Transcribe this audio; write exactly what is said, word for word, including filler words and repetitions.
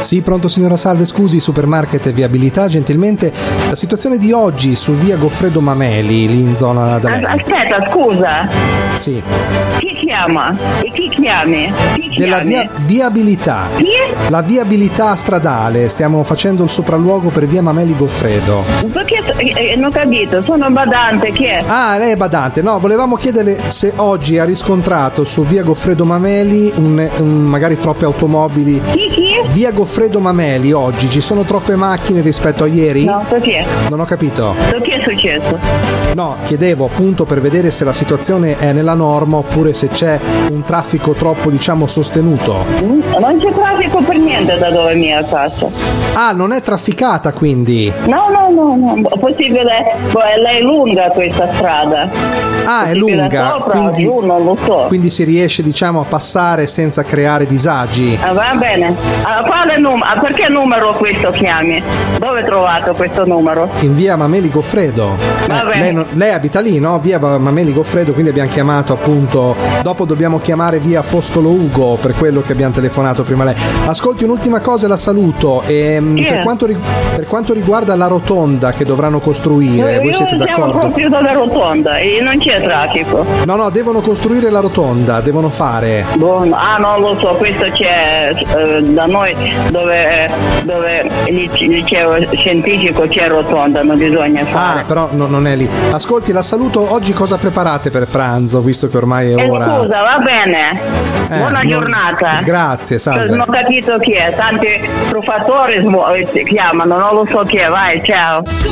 Sì, pronto signora, salve, scusi, supermarket e viabilità, gentilmente la situazione di oggi su via Goffredo Mameli, lì in zona da lei. Aspetta, scusa. Sì. Chi chiama? E chi chiami? Chi chiami? Della via- viabilità. Chi? La viabilità stradale, stiamo facendo il sopralluogo per via Mameli Goffredo. Perché eh, non ho capito, sono badante, chi è? Ah, lei è badante. No, volevamo chiederle se oggi ha riscontrato su via Goffredo Mameli un, un- magari troppe automobili. Chi chi? Via Goffredo Mameli oggi ci sono troppe macchine rispetto a ieri? No, perché? Non ho capito. Che è successo? No, chiedevo appunto per vedere se la situazione è nella norma oppure se c'è un traffico troppo, diciamo, sostenuto. Mm, Non c'è traffico per niente da dove mi a casa. Ah, non è trafficata quindi? No, no, no, no, è possibile, poi lei è lunga questa strada. Ah, è Possibile lunga, sopra, quindi, giù, non lo so. quindi si riesce, diciamo, a passare senza creare disagi. Ah, va bene. Ah, quale numero? Ah, perché numero questo chiami? Dove hai trovato questo numero? In via Mameli Goffredo. Va bene. lei, non- lei abita lì, no? Via Mameli Goffredo, quindi abbiamo chiamato appunto. Dopo dobbiamo chiamare via Foscolo Ugo, per quello che abbiamo telefonato prima a lei. Ascolti, un'ultima cosa e la saluto. Ehm, Chi è? per, quanto ri- per quanto riguarda la rotonda che dovranno costruire, voi Io siete siamo d'accordo? proprio dalla rotonda e non c'è traffico. No, no, devono costruire la rotonda, devono fare. Buono. Ah, non lo so, questo c'è eh, da noi dove, dove il liceo scientifico c'è rotonda, non bisogna fare. Ah, però no- non è lì. Ascolti, la saluto. Oggi cosa preparate per pranzo, visto che ormai è Eh, ora? scusa, va bene. Eh, Buona non- giornata. Grazie, salve. Non ho capito chi è, tanti truffatori smo- eh, chiamano, non lo so chi è, vai, ciao.